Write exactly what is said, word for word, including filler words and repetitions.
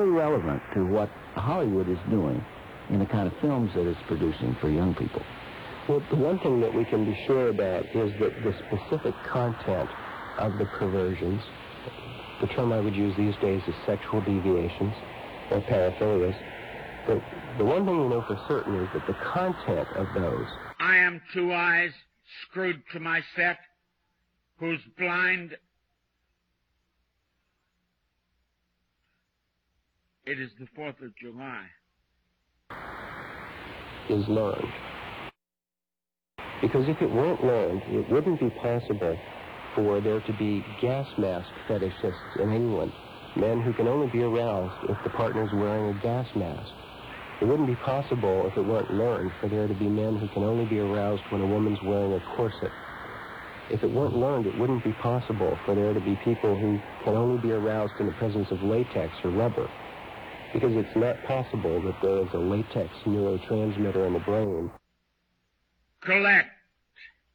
very relevant to what Hollywood is doing in the kind of films that it's producing for young people. Well, the one thing that we can be sure about is that the specific content of the perversions, the term I would use these days is sexual deviations or paraphilias, but the one thing we know for certain is that the content of those... I am Two Eyes, screwed to my set, who's blind. It is the fourth of July. ...is learned. Because if it weren't learned, it wouldn't be possible for there to be gas mask fetishists in England, men who can only be aroused if the partner's wearing a gas mask. It wouldn't be possible, if it weren't learned, for there to be men who can only be aroused when a woman's wearing a corset. If it weren't learned, it wouldn't be possible for there to be people who can only be aroused in the presence of latex or rubber, because it's not possible that there is a latex neurotransmitter in the brain. Collect.